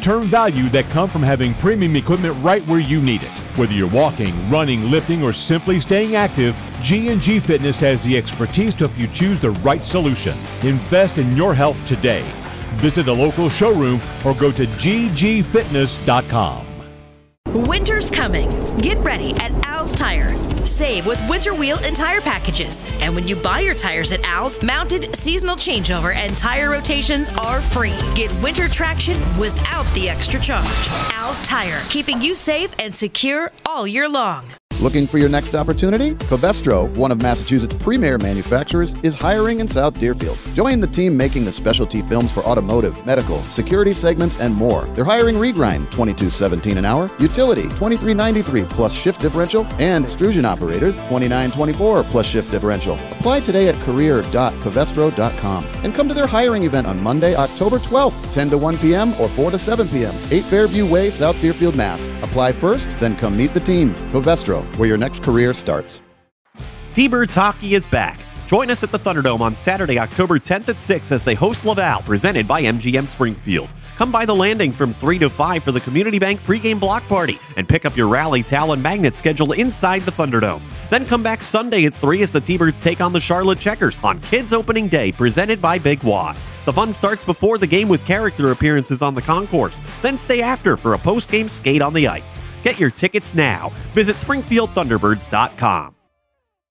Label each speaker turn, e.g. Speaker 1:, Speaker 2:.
Speaker 1: long-term value that come from having premium equipment right where you need it. Whether you're walking, running, lifting, or simply staying active, G&G Fitness has the expertise to help you choose the right solution. Invest in your health today. Visit a local showroom or go to ggfitness.com.
Speaker 2: Winter's coming. Get ready at Al's Tire. Save with winter wheel and tire packages. And when you buy your tires at Al's, mounted seasonal changeover and tire rotations are free. Get winter traction without the extra charge. Al's Tire, keeping you safe and secure all year long.
Speaker 3: Looking for your next opportunity? Covestro, one of Massachusetts' premier manufacturers, is hiring in South Deerfield. Join the team making the specialty films for automotive, medical, security segments, and more. They're hiring regrind, $22.17 an hour, utility, $23.93 plus shift differential, and extrusion operators, $29.24 plus shift differential. Apply today at career.covestro.com and come to their hiring event on Monday, October 12th, 10 to 1 p.m. or 4 to 7 p.m., 8 Fairview Way, South Deerfield, Mass. Apply first, then come meet the team. Covestro, where your next career starts.
Speaker 4: T-Birds Hockey is back. Join us at the Thunderdome on Saturday, October 10th at 6 as they host Laval, presented by MGM Springfield. Come by the Landing from 3 to 5 for the Community Bank pregame block party and pick up your rally towel and magnet schedule inside the Thunderdome. Then come back Sunday at 3 as the T-Birds take on the Charlotte Checkers on Kids Opening Day, presented by Big Y. The fun starts before the game with character appearances on the concourse. Then stay after for a post-game skate on the ice. Get your tickets now. Visit SpringfieldThunderbirds.com.